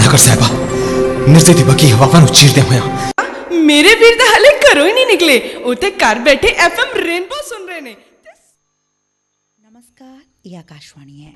कर साहिबा मिर्जे दी बकी हवावां नूं चीरदे होया मेरे वीर दा हले घरों ही नहीं निकले उते घर बैठे एफएम रेनबो सुन रहे ने। नमस्कार, ये आकाशवाणी है।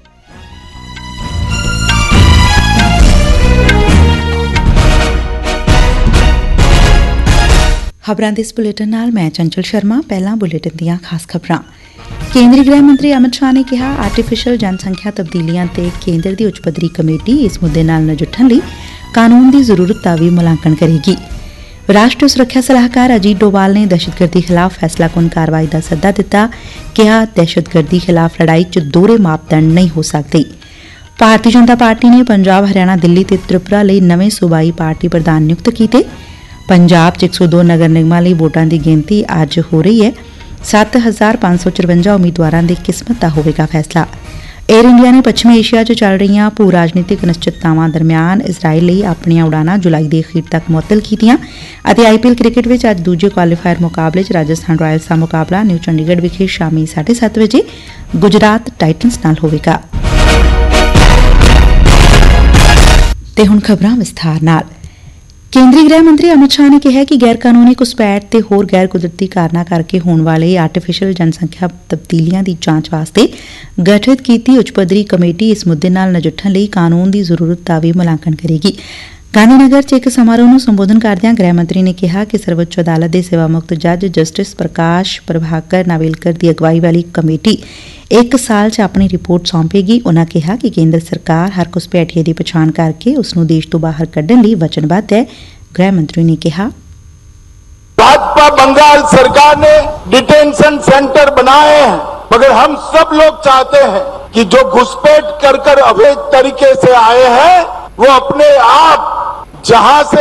खबरां दे इस बुलेटिन नाल मैं चंचल शर्मा। पहला बुलेटिन दियां खास खबरां। केंद्रीय गृह मंत्री अमित शाह ने कहा आर्टिफिशियल जनसंख्या तब्दीलियां ते केंद्र दी उच्च पद्धरी कमेटी इस मुद्दे नाल नजिठण लई कानून दी जरूरत दा भी मुलांकण करेगी। राष्ट्रीय सुरक्षा सलाहकार अजीत डोवाल ने दहशतगर्दी खिलाफ फैसलाकुन कार्रवाई का सद्दा दिता। कहा दहशतगर्दी खिलाफ लड़ाई च दोहरे मापदंड नहीं हो सकते। भारतीय जनता पार्टी ने पंजाब हरियाणा दिल्ली ते त्रिपुरा लई नवे सूबाई पार्टी प्रधान नियुक्त कीते। पंजाब च 102 नगर निगमां लई वोटां दी गिणती अज हो रही है। 7554 उम्मीदवारां दी किस्मत दा होवेगा फैसला। एयर इंडिया ने पश्चिमी एशिया च चल रहीआं भू राजनीतिक अनिश्चिततावां दरमियान इजराइल ਲਈ ਆਪਣੀਆਂ ਉਡਾਨਾਂ ਜੁਲਾਈ ਦੇ ਅਖੀਰ ਤੱਕ ਮੁਅੱਤਲ ਕੀਤੀਆਂ ਅਤੇ ਆਈਪੀਐਲ ਕ੍ਰਿਕਟ ਵਿੱਚ ਅੱਜ ਦੂਜੇ ਕੁਆਲੀਫਾਇਰ ਮੁਕਾਬਲੇ 'ਚ ਰਾਜਸਥਾਨ ਰਾਇਲਸ ਦਾ ਮੁਕਾਬਲਾ ਨਿਊ ਚੰਡੀਗੜ੍ਹ ਵਿਖੇ ਸ਼ਾਮੀ 7:30 ਵਜੇ ਗੁਜਰਾਤ ਟਾਈਟਨਸ ਨਾਲ ਹੋਵੇਗਾ। ਤੇ ਹੁਣ ਖਬਰਾਂ ਵਿਸਥਾਰ ਨਾਲ। केंद्रीय गृह मंत्री अमित शाह ने कहा कि गैर कानूनी घुसपैठ ते होर गैर कुदरती कारणा करके होने वाले आर्टिफिशियल जनसंख्या तब्दीलियां दी जांच वास्ते गठित कीती उच्च पद्धरी कमेटी इस मुद्दे नाल नजिठण लई कानून दी जरूरत दा भी मुलांकण करेगी। गांधीनगर च एक समारोह ਨੂੰ ਸੰਬੋਧਨ ਕਰਦਿਆਂ ਗ੍ਰਹਿ ਮੰਤਰੀ ਨੇ ਕਿਹਾ ਕਿ ਸਰਵਉੱਚ ਅਦਾਲਤ ਦੇ ਸੇਵਾ ਮੁਕਤ ਜੱਜ ਜਸਟਿਸ ਪ੍ਰਕਾਸ਼ ਪ੍ਰਭਾਕਰ ਨਾਵੇਲਕਰ ਦੀ ਅਗਵਾਈ ਵਾਲੀ ਕਮੇਟੀ 1 ਸਾਲ 'ਚ ਆਪਣੀ ਰਿਪੋਰਟ ਸੌਂਪੇਗੀ। ਉਨ੍ਹਾਂ ਕਿਹਾ ਕਿ ਕੇਂਦਰ ਸਰਕਾਰ ਹਰ ਘੁਸਪੈਠੀਏ ਦੀ ਪਛਾਣ ਕਰਕੇ ਉਸ ਨੂੰ ਦੇਸ਼ ਤੋਂ ਬਾਹਰ ਕੱਢਣ ਲਈ ਵਚਨਬੱਧ ਹੈ। गृह मंत्री ने कहा भाजपा बंगाल सरकार ने डिटेंशन सेंटर बनाए हैं, मगर हम सब लोग चाहते हैं कि जो घुसपैठ कर अवैध तरीके से आए हैं वो अपने आप जहां से